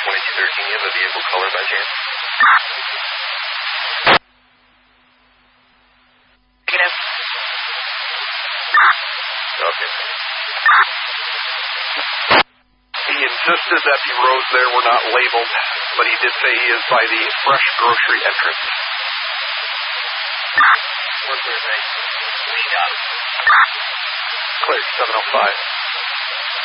2213, you have a vehicle color by chance? Negative. Okay. He insisted that the roads there were not labeled, but he did say he is by the fresh grocery entrance. What's their name? We got it. Clear, 705.